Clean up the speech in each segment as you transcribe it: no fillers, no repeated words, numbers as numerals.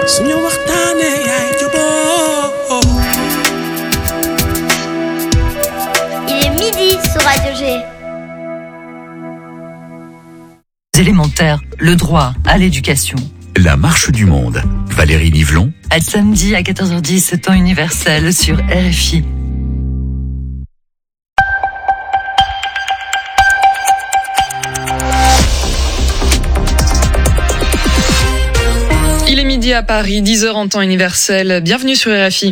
suñu waxtaane yaay juboo. Il est midi sur Radio G. Élémentaire, le droit à l'éducation. La marche du monde. Valérie Nivelon. À samedi à 14h10, temps universel sur RFI. Il est midi à Paris, 10h en temps universel. Bienvenue sur RFI.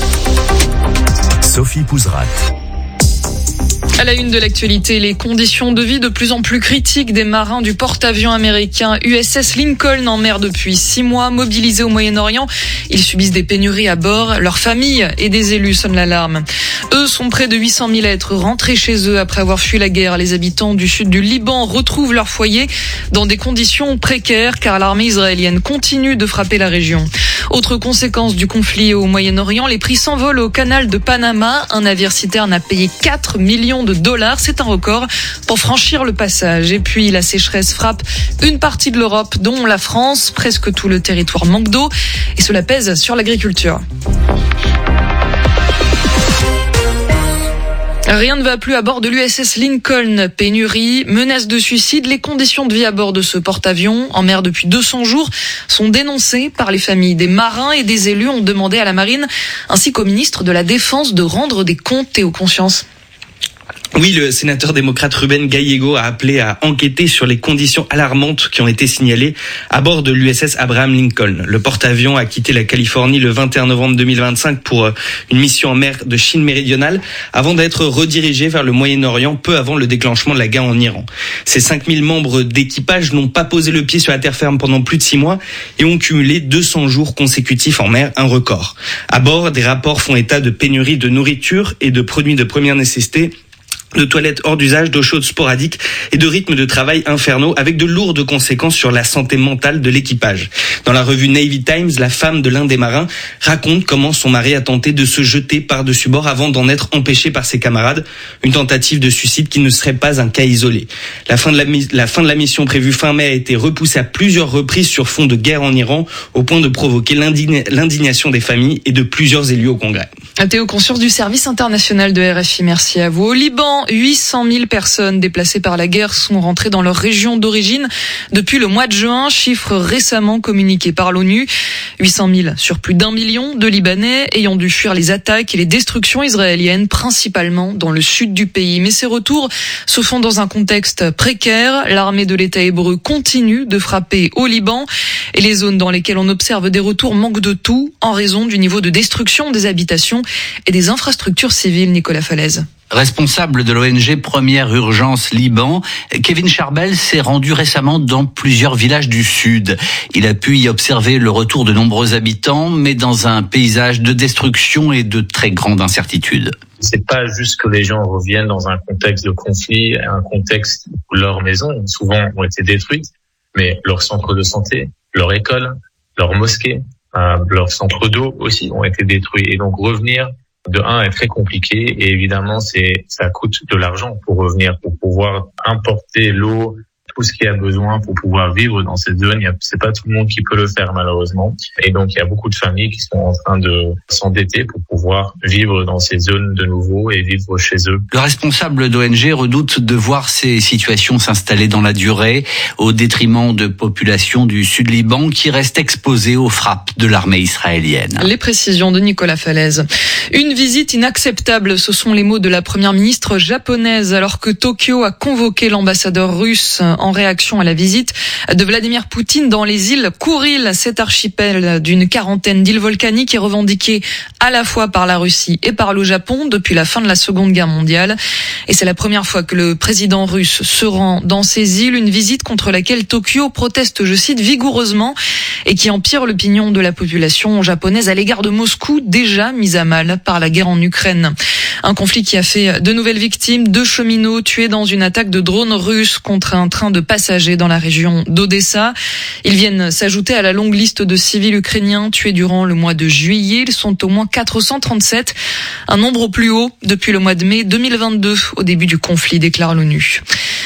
Sophie Pouzrat. À la une de l'actualité, les conditions de vie de plus en plus critiques des marins du porte-avions américain USS Lincoln en mer depuis 6 mois, mobilisés au Moyen-Orient. Ils subissent des pénuries à bord. Leurs familles et des élus sonnent l'alarme. Eux sont près de 800 000 à être rentrés chez eux après avoir fui la guerre. Les habitants du sud du Liban retrouvent leur foyer dans des conditions précaires car l'armée israélienne continue de frapper la région. Autre conséquence du conflit au Moyen-Orient, les prix s'envolent au canal de Panama. Un navire citerne a payé 4 millions de dollars. C'est un record pour franchir le passage. Et puis la sécheresse frappe une partie de l'Europe, dont la France. Presque tout le territoire manque d'eau et cela pèse sur l'agriculture. Rien ne va plus à bord de l'USS Lincoln. Pénurie, menace de suicide, les conditions de vie à bord de ce porte-avions, en mer depuis 200 jours, sont dénoncées par les familles. Des marins et des élus ont demandé à la marine, ainsi qu'au ministre de la Défense, de rendre des comptes et aux consciences. Oui, le sénateur démocrate Ruben Gallego a appelé à enquêter sur les conditions alarmantes qui ont été signalées à bord de l'USS Abraham Lincoln. Le porte-avions a quitté la Californie le 21 novembre 2025 pour une mission en mer de Chine méridionale avant d'être redirigé vers le Moyen-Orient peu avant le déclenchement de la guerre en Iran. Ces 5000 membres d'équipage n'ont pas posé le pied sur la terre ferme pendant plus de 6 mois et ont cumulé 200 jours consécutifs en mer, un record. À bord, des rapports font état de pénurie de nourriture et de produits de première nécessité, de toilettes hors d'usage, d'eau chaude sporadique et de rythmes de travail infernaux avec de lourdes conséquences sur la santé mentale de l'équipage. Dans la revue Navy Times, la femme de l'un des marins raconte comment son mari a tenté de se jeter par-dessus bord avant d'en être empêché par ses camarades. Une tentative de suicide qui ne serait pas un cas isolé. La fin de la mission prévue fin mai a été repoussée à plusieurs reprises sur fond de guerre en Iran au point de provoquer l'indignation des familles et de plusieurs élus au Congrès. Théo Conscience du service international de RFI, merci à vous. Au Liban, 800 000 personnes déplacées par la guerre sont rentrées dans leur région d'origine depuis le mois de juin, chiffre récemment communiqué par l'ONU. 800 000 sur plus d'1 million de Libanais ayant dû fuir les attaques et les destructions israéliennes, principalement dans le sud du pays. Mais ces retours se font dans un contexte précaire. L'armée de l'État hébreu continue de frapper au Liban et les zones dans lesquelles on observe des retours manquent de tout en raison du niveau de destruction des habitations et des infrastructures civiles. Nicolas Falaise. Responsable de l'ONG Première Urgence Liban, Kevin Charbel s'est rendu récemment dans plusieurs villages du Sud. Il a pu y observer le retour de nombreux habitants, mais dans un paysage de destruction et de très grande incertitude. C'est pas juste que les gens reviennent dans un contexte de conflit, un contexte où leurs maisons, souvent, ont été détruites, mais leur centre de santé, leur école, leur mosquée, leur centre d'eau aussi ont été détruits. Et donc revenir de un est très compliqué et évidemment ça coûte de l'argent pour revenir, pour pouvoir importer l'eau, tout ce qu'il y a besoin pour pouvoir vivre dans cette zone. C'est pas tout le monde qui peut le faire malheureusement. Et donc il y a beaucoup de familles qui sont en train de s'endetter pour pouvoir vivre dans ces zones de nouveau et vivre chez eux. Le responsable d'ONG redoute de voir ces situations s'installer dans la durée au détriment de populations du Sud Liban qui restent exposées aux frappes de l'armée israélienne. Les précisions de Nicolas Falaise. Une visite inacceptable, ce sont les mots de la première ministre japonaise alors que Tokyo a convoqué l'ambassadeur russe en réaction à la visite de Vladimir Poutine dans les îles Kouril, cet archipel d'une quarantaine d'îles volcaniques est revendiqué à la fois par la Russie et par le Japon depuis la fin de la Seconde Guerre mondiale. Et c'est la première fois que le président russe se rend dans ces îles, une visite contre laquelle Tokyo proteste, je cite, vigoureusement et qui empire l'opinion de la population japonaise à l'égard de Moscou, déjà mise à mal par la guerre en Ukraine. Un conflit qui a fait de nouvelles victimes, 2 cheminots tués dans une attaque de drones russes contre un train de passagers dans la région d'Odessa. Ils viennent s'ajouter à la longue liste de civils ukrainiens tués durant le mois de juillet. Ils sont au moins 437, un nombre au plus haut depuis le mois de mai 2022, au début du conflit, déclare l'ONU.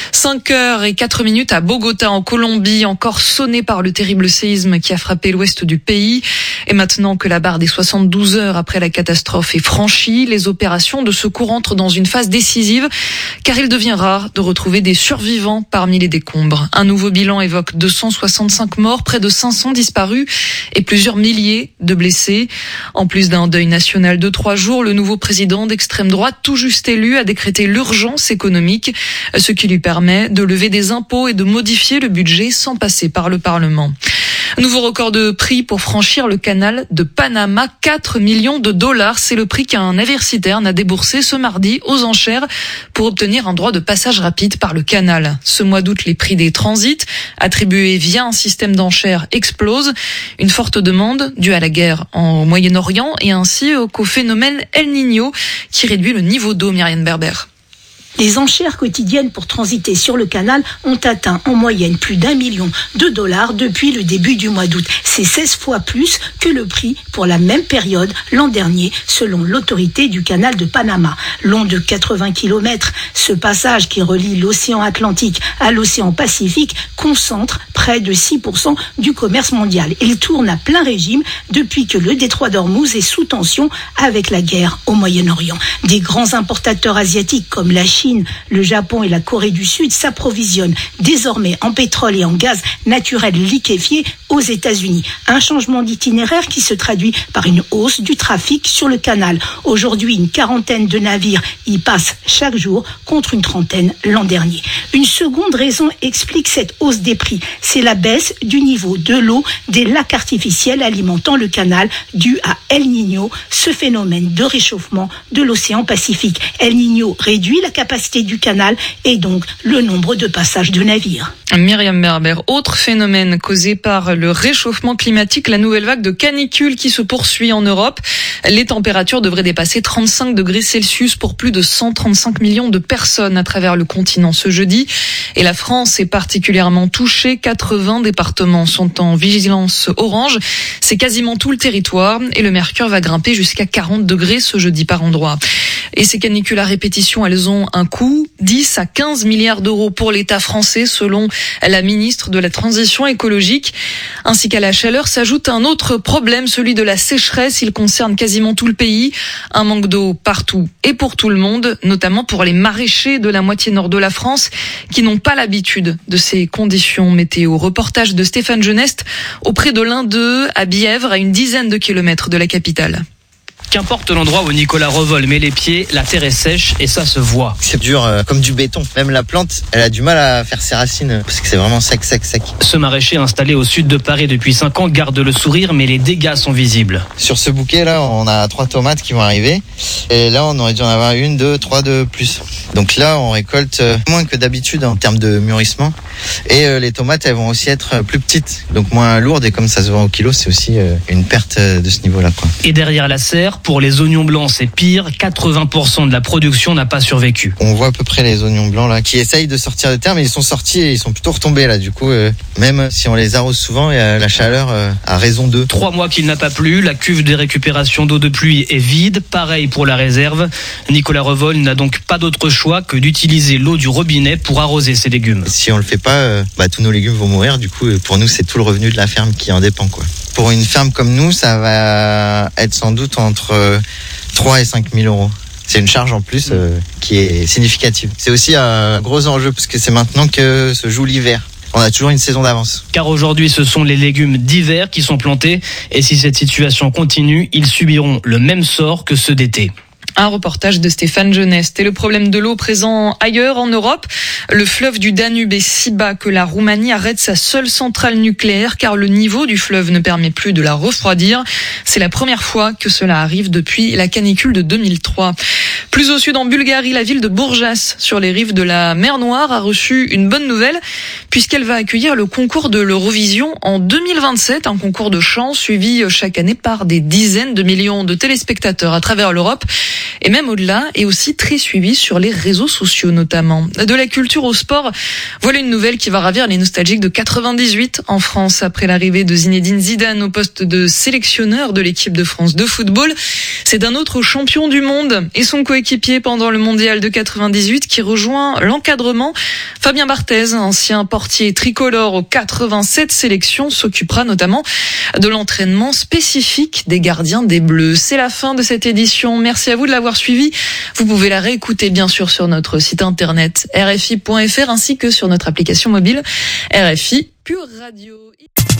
5h04 à Bogota, en Colombie, encore sonné par le terrible séisme qui a frappé l'ouest du pays. Et maintenant que la barre des 72 heures après la catastrophe est franchie, les opérations de secours entrent dans une phase décisive, car il devient rare de retrouver des survivants parmi les décombres. Un nouveau bilan évoque 265 morts, près de 500 disparus et plusieurs milliers de blessés. En plus d'un deuil national de 3 jours, le nouveau président d'extrême droite, tout juste élu, a décrété l'urgence économique, ce qui lui permet de lever des impôts et de modifier le budget sans passer par le Parlement. Nouveau record de prix pour franchir le canal de Panama, 4 millions de dollars. C'est le prix qu'un navire citerne a déboursé ce mardi aux enchères pour obtenir un droit de passage rapide par le canal. Ce mois d'août, les prix des transits attribués via un système d'enchères explosent. Une forte demande due à la guerre au Moyen-Orient et ainsi qu'au phénomène El Niño qui réduit le niveau d'eau. Myriam Berber. Les enchères quotidiennes pour transiter sur le canal ont atteint en moyenne plus d'1 million de dollars depuis le début du mois d'août. C'est 16 fois plus que le prix pour la même période l'an dernier, selon l'autorité du canal de Panama. Long de 80 km, ce passage qui relie l'océan Atlantique à l'océan Pacifique concentre près de 6% du commerce mondial. Il tourne à plein régime depuis que le détroit d'Ormuz est sous tension avec la guerre au Moyen-Orient. Des grands importateurs asiatiques comme la Chine, le Japon et la Corée du Sud s'approvisionnent désormais en pétrole et en gaz naturel liquéfié aux États-Unis. Un changement d'itinéraire qui se traduit par une hausse du trafic sur le canal. Aujourd'hui, une 40aine de navires y passent chaque jour contre une 30aine l'an dernier. Une seconde raison explique cette hausse des prix. C'est la baisse du niveau de l'eau des lacs artificiels alimentant le canal due à El Niño, ce phénomène de réchauffement de l'océan Pacifique. El Niño réduit la capacité du canal et donc le nombre de passages de navires. Myriam Berber, autre phénomène causé par le réchauffement climatique, la nouvelle vague de canicule qui se poursuit en Europe. Les températures devraient dépasser 35 degrés Celsius pour plus de 135 millions de personnes à travers le continent ce jeudi. Et la France est particulièrement touchée. 80 départements sont en vigilance orange. C'est quasiment tout le territoire et le mercure va grimper jusqu'à 40 degrés ce jeudi par endroit. Et ces canicules à répétition, elles ont un coût, 10 à 15 milliards d'euros pour l'État français, selon la ministre de la Transition écologique. Ainsi qu'à la chaleur s'ajoute un autre problème, celui de la sécheresse. Il concerne quasiment tout le pays. Un manque d'eau partout et pour tout le monde, notamment pour les maraîchers de la moitié nord de la France qui n'ont pas l'habitude de ces conditions météo. Reportage de Stéphane Geneste auprès de l'un d'eux, à Bièvre, à une dizaine de kilomètres de la capitale. Qu'importe l'endroit où Nicolas Revol met les pieds, la terre est sèche et ça se voit. C'est dur comme du béton. Même la plante, elle a du mal à faire ses racines parce que c'est vraiment sec. Ce maraîcher installé au sud de Paris depuis 5 ans garde le sourire, mais les dégâts sont visibles. Sur ce bouquet là, on a 3 tomates qui vont arriver. Et là, on aurait dû en avoir 1, 2, 3 de plus. Donc là, on récolte moins que d'habitude en termes de mûrissement. Et les tomates, elles vont aussi être plus petites, donc moins lourdes. Et comme ça se vend au kilo, c'est aussi une perte de ce niveau-là, quoi. Et derrière la serre, pour les oignons blancs, c'est pire. 80% de la production n'a pas survécu. On voit à peu près les oignons blancs là qui essayent de sortir de terre, mais ils sont sortis et ils sont plutôt retombés là. Du coup, même si on les arrose souvent, la chaleur a raison d'eux. 3 mois qu'il n'a pas plu, la cuve de récupération d'eau de pluie est vide. Pareil pour la réserve. Nicolas Revol n'a donc pas d'autre choix que d'utiliser l'eau du robinet pour arroser ses légumes. Si on le fait pas, tous nos légumes vont mourir. Du coup, pour nous, c'est tout le revenu de la ferme qui en dépend, quoi. Pour une ferme comme nous, ça va être sans doute entre 3 et 5 000 euros. C'est une charge en plus qui est significative. C'est aussi un gros enjeu parce que c'est maintenant que se joue l'hiver. On a toujours une saison d'avance. Car aujourd'hui, ce sont les légumes d'hiver qui sont plantés. Et si cette situation continue, ils subiront le même sort que ceux d'été. Un reportage de Stéphane Geneste. Et le problème de l'eau présent ailleurs en Europe, le fleuve du Danube est si bas que la Roumanie arrête sa seule centrale nucléaire car le niveau du fleuve ne permet plus de la refroidir. C'est la première fois que cela arrive depuis la canicule de 2003. Plus au sud, en Bulgarie, la ville de Bourjas, sur les rives de la mer Noire, a reçu une bonne nouvelle puisqu'elle va accueillir le concours de l'Eurovision en 2027, un concours de chant suivi chaque année par des dizaines de millions de téléspectateurs à travers l'Europe et même au-delà, et aussi très suivi sur les réseaux sociaux notamment. De la culture au sport, voilà une nouvelle qui va ravir les nostalgiques de 98 en France après l'arrivée de Zinedine Zidane au poste de sélectionneur de l'équipe de France de football. C'est un autre champion du monde et son coéquipier pendant le mondial de 98 qui rejoint l'encadrement. Fabien Barthez, ancien portier tricolore aux 87 sélections, s'occupera notamment de l'entraînement spécifique des gardiens des Bleus. C'est la fin de cette édition. Merci à vous de l'avoir suivi. Vous pouvez la réécouter bien sûr sur notre site internet rfi.fr ainsi que sur notre application mobile RFI Pure Radio.